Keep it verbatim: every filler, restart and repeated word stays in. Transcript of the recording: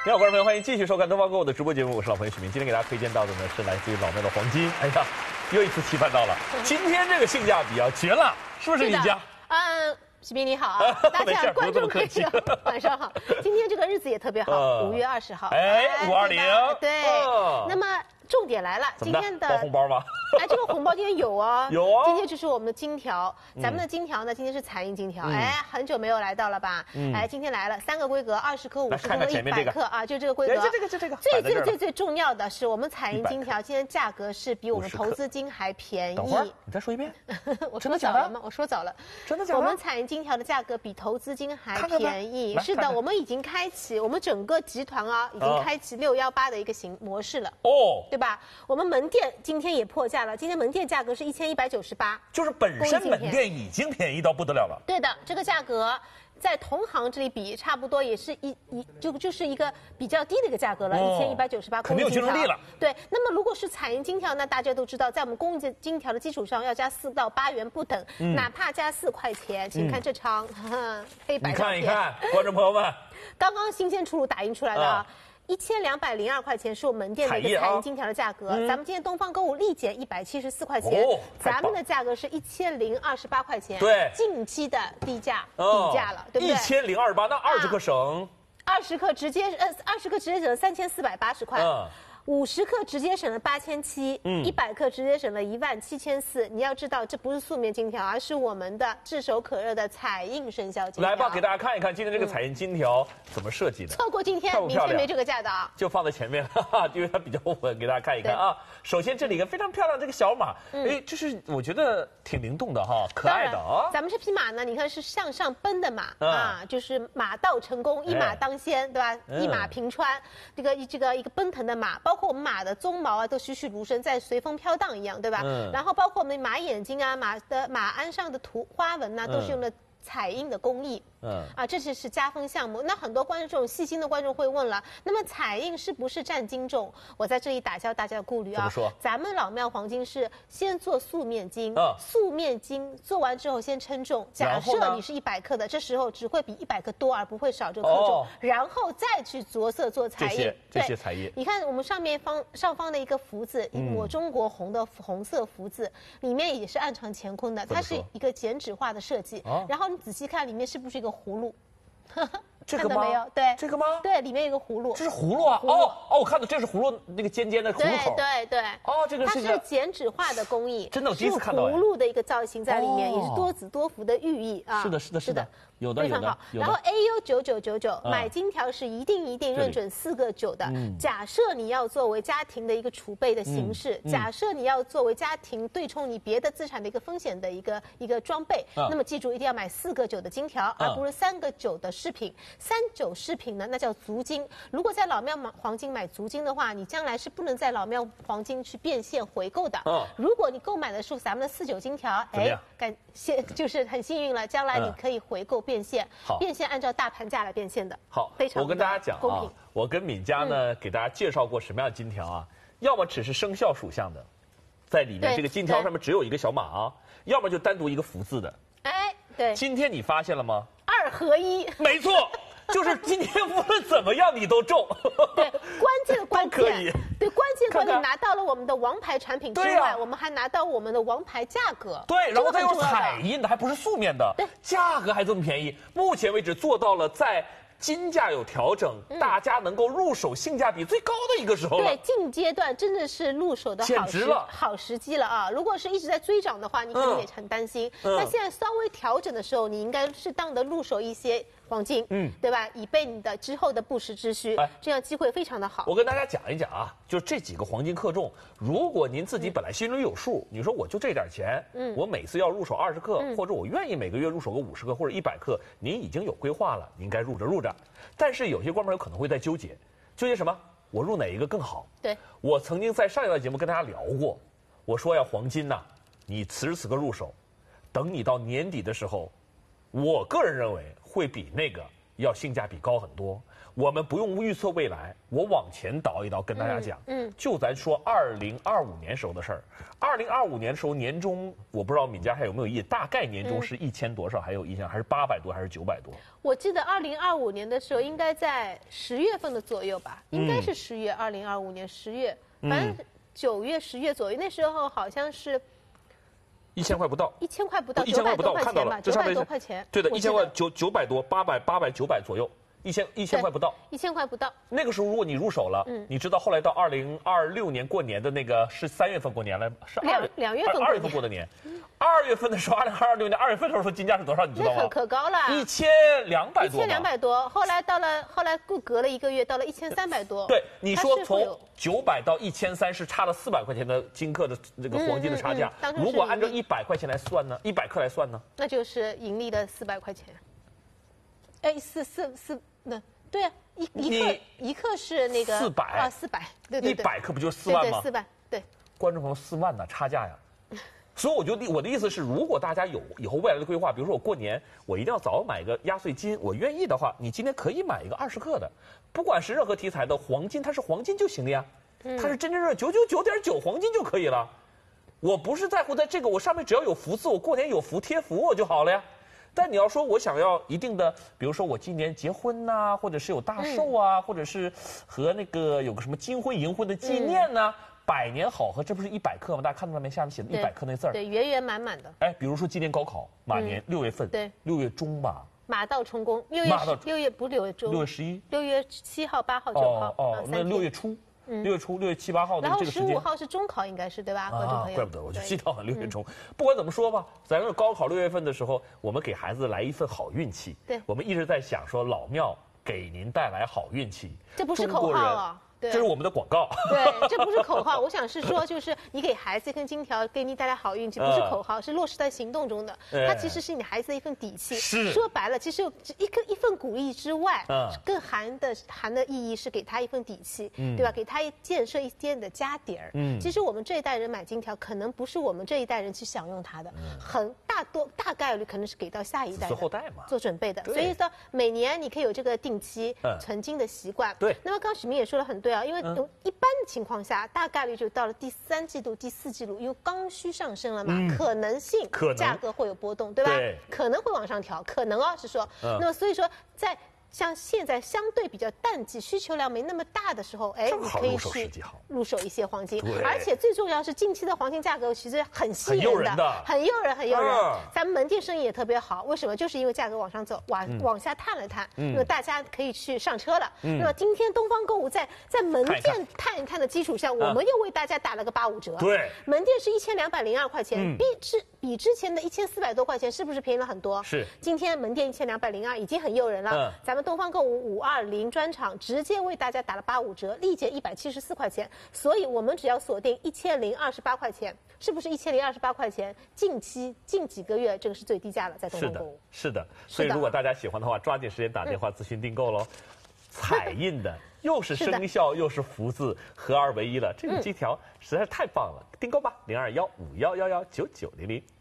你好，观众朋友，欢迎继续收看东方购物的直播节目，我是老朋友许明。今天给大家推荐到的呢是来自于老庙的黄金。哎呀，又一次期盼到了，今天这个性价比啊绝了，是不是李佳？ 嗯。许斌你好啊，大家观众朋友晚上好。今天这个日子也特别好，五月二十号。 哎，五二零。 对。那么重点来了，今天的包红包吗？ 哎，这个红包今天有哦。 有啊。 今天就是我们的金条，咱们的金条呢，今天是彩印金条。哎，很久没有来到了吧？哎，今天来了，三个规格，二十克、五十克、一百克啊，就这个规格。 这这个这这个。 最最最最重要的是，我们彩印金条今天价格是比我们投资金还便宜。 等会儿，你再说一遍。 我说早了吗？我说早了。 真的假的？ 我们彩印金条的价格比投资金还便宜。是的，我们已经开启，我们整个集团啊，已经开启六幺八的一个形模式了。哦，对吧？我们门店今天也破价了，今天门店价格是一千一百九十八， 就是本身门店已经便宜到不得了了。 对的，这个价格在同行这里比，差不多也是一一就就是一个比较低的一个价格了，一千一百九十八。 肯定有竞争力了。 对，那么如果是彩印金条，那大家都知道，在我们工艺金条的基础上要加四到八元不等，嗯、哪怕加四块钱，请看这张、嗯、黑白照片。 你看一看，观众朋友们， 刚刚新鲜出炉打印出来的啊。嗯一千两百零二块钱是我们门店的一个彩印金条的价格，啊嗯、咱们今天东方购物立减一百七十四块钱，哦、咱们的价格是一千零二十八块钱， 对， 近期的低价，哦、底价了，对不对？ 一千零二十八，那二十克省， 二十克直接呃，二十克直接省了三千四百八十块。嗯五十克直接省了八千七，嗯，一百克直接省了一万七千四。你要知道，这不是素面金条，而是我们的炙手可热的彩印生肖金条。 来吧，给大家看一看今天这个彩印金条怎么设计的。 错过今天，明天没这个价的啊， 就放在前面，哈哈，因为它比较稳，给大家看一看啊。首先这里一个非常漂亮这个小马，哎，这是我觉得挺灵动的哈，可爱的啊。 咱们这匹马呢，你看是向上奔的马啊，就是马到成功，一马当先，对吧？一马平川，这个这个一个奔腾的马，包括我们马的鬃毛啊，都栩栩如生，在随风飘荡一样，对吧？嗯。然后包括我们马眼睛啊，马的马鞍上的图花纹呐、啊，都是用的彩印的工艺。嗯。啊，这是是加分项目。那很多观众细心的观众会问了，那么彩印是不是占斤重？我在这里打消大家的顾虑啊。 怎么说？ 咱们老庙黄金是先做素面金，嗯、素面金做完之后先称重。假设你是一百克的，这时候只会比一百克多，而不会少这个克重，哦、然后再去着色做彩印。 这些这些彩印， 你看我们上面方上方的一个福字，一抹中国红的红色福字，里面也是暗藏乾坤的，它是一个剪纸画的设计。哦、然后你仔细看，里面是不是一个葫芦？ 这个吗？ 看到没有？对， 这个吗？ 对，里面有个葫芦。 这是葫芦啊！葫芦哦哦，我看到这是葫芦那个尖尖的葫芦口。 对对对。 哦，这个是它是剪纸画的工艺， 真的我第一次看到。 葫芦的一个造型在里面，也是多子多福的寓意啊。 是的，是的，是的，有的， 非常好。然后 A U 九九九九买金条是一定一定认准四个九的。假设你要作为家庭的一个储备的形式，假设你要作为家庭对冲你别的资产的一个风险的一个一个装备，那么记住一定要买四个九的金条，而不是三个九的饰品。三九饰品呢，那叫足金。如果在老庙黄金买足金的话，你将来是不能在老庙黄金去变现回购的。哦、如果你购买的是咱们的四九金条，哎，感谢就是很幸运了，将来你可以回购变现。好、嗯，变现按照大盘价来变现的。 好， 非常我跟大家讲啊，我跟敏佳呢、嗯、给大家介绍过什么样的金条啊？要么只是生肖属相的，在里面这个金条上面只有一个小马啊，要么就单独一个福字的。 哎，对。 今天你发现了吗？ 二合一。 没错。就是今天无论怎么样你都中， 对，关键的关键，对，关键关键拿到了我们的王牌产品之外，啊、我们还拿到我们的王牌价格。 对，然后它有彩印的，还不是素面的，对，价格还这么便宜。目前为止做到了在金价有调整，嗯、大家能够入手性价比最高的一个时候了。 对，近阶段真的是入手的好时好时机了啊！如果是一直在追涨的话，你可能也很担心。嗯、那现在稍微调整的时候，你应该适当的入手一些黄金，嗯，对吧？以备你的之后的不时之需，哎、这样机会非常的好。 我跟大家讲一讲啊，就这几个黄金克重，如果您自己本来心里有数，嗯、你说我就这点钱，嗯，我每次要入手二十克，嗯、或者我愿意每个月入手个五十克或者一百克，您已经有规划了，您该入着入着。但是有些观众有可能会在纠结，纠结什么？我入哪一个更好？ 对， 我曾经在上一段节目跟大家聊过，我说呀，黄金呐、啊，你此时此刻入手，等你到年底的时候，我个人认为会比那个要性价比高很多。我们不用预测未来，我往前倒一倒，跟大家讲，嗯，嗯就咱说二零二五年时候的事儿。二零二五年时候年终，我不知道敏佳还有没有意，大概年终是一千多少，还有印象，还是八百多，还是九百多？ 我记得二零二五年的时候，应该在十月份的左右吧，应该是十月，二零二五年十月，反正九月、十月左右，那时候好像是。 一千块不到， 一千块不到， 一千块不到，我看到了， 九百多块钱。 对的，一千块九九百多，八百八百九百左右，一千一千块不到， 一千块不到。 那个时候如果你入手了，嗯，你知道后来到二零二六年过年的那个是三月份过年了，是两两月份二月份过的年，二月份的时候，二零二六年二月份的时候金价是多少？你知道吗？ 可可高了， 一千两百多， 一千两百多。后来到了后来过隔了一个月，到了一千三百多。 对，你说从九百到一千三是差了四百块钱的金克的这个黄金的差价。 嗯嗯嗯、 如果按照一百块钱来算呢，一百克来算呢， 那就是盈利的四百块钱。哎，四四四那。对啊，一一克一克是那个四百啊，四百，对对对，一百克不就是四万吗？ 四万，对。 观众朋友，四万呢，差价呀。所以我就我的意思是，如果大家有以后未来的规划，比如说我过年我一定要早买个压岁金，我愿意的话，你今天可以买一个二十克的，不管是任何题材的黄金，它是黄金就行了呀，它是真真正正九九九点九黄金就可以了。我不是在乎在这个，我上面只要有福字，我过年有福贴福我就好了呀。但你要说我想要一定的，比如说我今年结婚呐、啊，或者是有大寿啊，嗯、或者是和那个有个什么金婚银婚的纪念呐、啊，嗯、百年好合，这不是一百克吗？大家看到了没？下面写的一百克那字儿， 对，圆圆满满的。 哎，比如说今年高考马年六、嗯、月份， 对， 六月中吧。 马到成功，六月六月不是六月中， 六月十一， 六月七号、八号、九号， 哦哦，那六月初。六月初，六月七八号的这个时间， 然后十五号是中考，应该是对吧？ 啊，怪不得我就记到了六月中。不管怎么说吧，咱这高考六月份的时候，我们给孩子来一份好运气。 对， 我们一直在想说，老庙给您带来好运气， 这不是口号啊。 这是我们的广告。 对，这不是口号，我想是说，就是你给孩子一根金条，给你带来好运气，不是口号，是落实在行动中的。它其实是你孩子的一份底气。 是。 说白了，其实一个一份鼓励之外，更含的含的意义是给他一份底气，对吧？给他建设一点的家底儿。嗯。其实我们这一代人买金条，可能不是我们这一代人去享用它的，很大多大概率可能是给到下一代子后代嘛做准备的。所以说，每年你可以有这个定期存金的习惯。 对。 那么刚许明也说了很对。因为一般的情况下，大概率就到了第三季度、第四季度，因为刚需上升了嘛，嗯、可能性价格会有波动，对吧？ 对， 可能会往上调，可能哦是说，嗯、那么所以说在。像现在相对比较淡季，需求量没那么大的时候，哎，你可以去入手一些黄金，而且最重要是近期的黄金价格其实很吸引人的，很诱人，很诱人。咱们门店生意也特别好，为什么？就是因为价格往上走，往往下探了探，那么大家可以去上车了。那么今天东方购物在在门店探一探的基础上，我们又为大家打了个八五折。 对， 门店是一千两百零二块钱，比之比之前的一千四百多块钱，是不是便宜了很多？ 是。 今天门店一千两百零二已经很诱人了，咱们。东方购物五二零专场直接为大家打了八五折，立减一百七十四块钱，所以我们只要锁定一千零二十八块钱，是不是一千零二十八块钱？近期近几个月这个是最低价了，在东方购物。 是的，是的。所以如果大家喜欢的话，抓紧时间打电话咨询订购喽。彩印的又是生肖又是福字，合二为一了，这个金条实在是太棒了，订购吧，零二幺五幺幺幺九九零零。